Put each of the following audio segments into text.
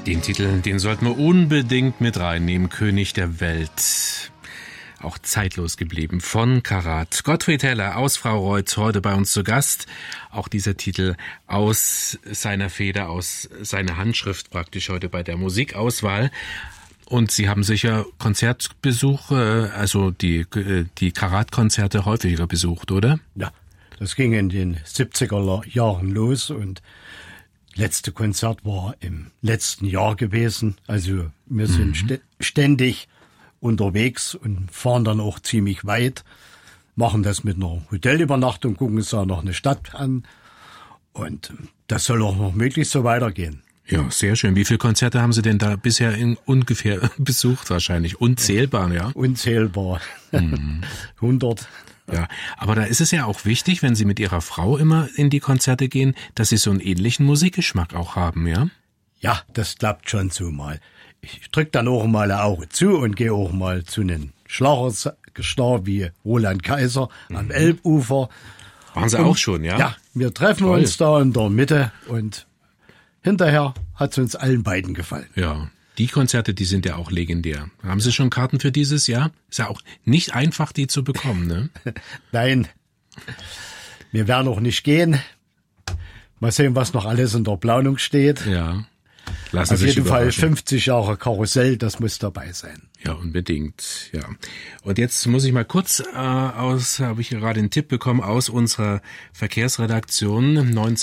Den Titel, den sollten wir unbedingt mit reinnehmen. König der Welt. Auch zeitlos geblieben. Von Karat. Gottfried Heller aus Frau Reuth heute bei uns zu Gast. Auch dieser Titel aus seiner Feder, aus seiner Handschrift praktisch heute bei der Musikauswahl. Und Sie haben sicher Konzertbesuche, also die Karat-Konzerte häufiger besucht, oder? Ja, das ging in den 70er Jahren los und letzte Konzert war im letzten Jahr gewesen. Also wir sind ständig unterwegs und fahren dann auch ziemlich weit, machen das mit einer Hotelübernachtung, gucken uns da noch eine Stadt an und das soll auch noch möglichst so weitergehen. Ja, sehr schön. Wie viele Konzerte haben Sie denn da bisher ungefähr besucht wahrscheinlich? Unzählbar, ja? Unzählbar. 100. Ja, aber da ist es ja auch wichtig, wenn Sie mit Ihrer Frau immer in die Konzerte gehen, dass Sie so einen ähnlichen Musikgeschmack auch haben, ja? Ja, das klappt schon so mal. Ich drück dann auch mal ein Auge zu und gehe auch mal zu einem Schlagerstar wie Roland Kaiser am Elbufer. Waren Sie auch schon, ja? Ja, wir treffen uns da in der Mitte und hinterher hat es uns allen beiden gefallen. Ja, die Konzerte, die sind ja auch legendär. Haben Sie schon Karten für dieses Jahr? Ist ja auch nicht einfach, die zu bekommen, ne? Nein, wir werden auch nicht gehen. Mal sehen, was noch alles in der Planung steht. Ja. Lassen Auf jeden Fall 50 Jahre Karussell, das muss dabei sein. Ja, unbedingt, ja. Und jetzt muss ich mal kurz habe ich gerade einen Tipp bekommen aus unserer Verkehrsredaktion,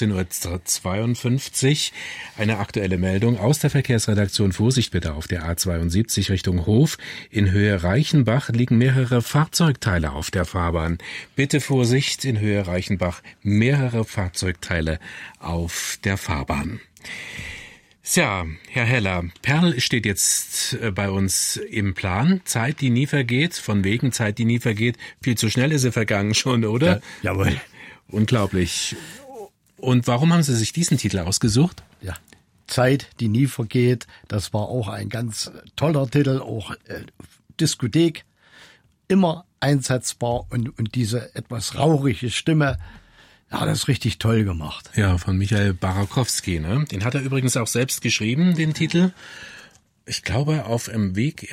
19:52 Uhr, eine aktuelle Meldung aus der Verkehrsredaktion. Vorsicht bitte auf der A72 Richtung Hof. In Höhe Reichenbach liegen mehrere Fahrzeugteile auf der Fahrbahn. Bitte Vorsicht, in Höhe Reichenbach mehrere Fahrzeugteile auf der Fahrbahn. Tja, Herr Heller, Perl steht jetzt bei uns im Plan. Zeit, die nie vergeht, von wegen Zeit, die nie vergeht. Viel zu schnell ist sie vergangen schon, oder? Ja, jawohl. Unglaublich. Und warum haben Sie sich diesen Titel ausgesucht? Ja, Zeit, die nie vergeht. Das war auch ein ganz toller Titel, auch Diskothek, immer einsetzbar und diese etwas rauchige Stimme. Ja, das ist richtig toll gemacht. Ja, von Michael Barakowski, ne? Den hat er übrigens auch selbst geschrieben, den Titel. Ich glaube, auf dem Weg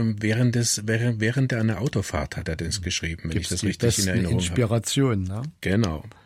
während einer Autofahrt hat er das geschrieben, wenn ich das richtig in Erinnerung habe. Inspiration, ne? Genau.